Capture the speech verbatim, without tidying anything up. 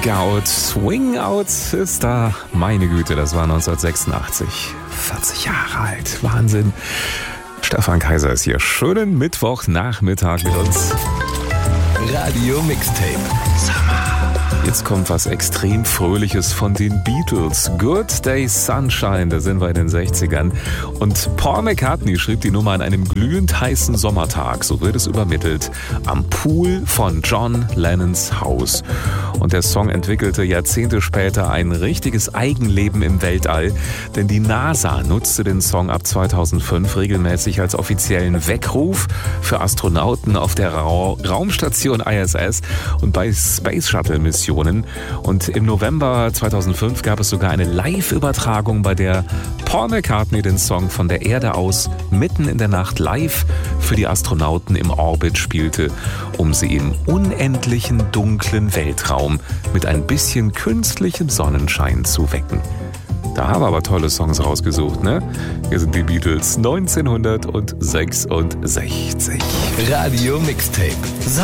Freak Out, Swing Out ist da. Meine Güte, das war neunzehnhundertsechsundachtzig. vierzig Jahre alt. Wahnsinn. Stefan Kaiser ist hier. Schönen Mittwochnachmittag mit uns. Radio Mixtape. Jetzt kommt was extrem Fröhliches von den Beatles. Good Day Sunshine, da sind wir in den sechzigern. Und Paul McCartney schrieb die Nummer an einem glühend heißen Sommertag, so wird es übermittelt, am Pool von John Lennons Haus. Und der Song entwickelte Jahrzehnte später ein richtiges Eigenleben im Weltall, denn die NASA nutzte den Song ab zweitausendfünf regelmäßig als offiziellen Weckruf für Astronauten auf der Ra- Raumstation I S S und bei Space Shuttle Missionen. Und im November zweitausendfünf gab es sogar eine Live-Übertragung, bei der Paul McCartney den Song von der Erde aus mitten in der Nacht live für die Astronauten im Orbit spielte, um sie im unendlichen dunklen Weltraum mit ein bisschen künstlichem Sonnenschein zu wecken. Da haben wir aber tolle Songs rausgesucht, ne? Hier sind die Beatles neunzehnhundertsechsundsechzig. Radio Mixtape.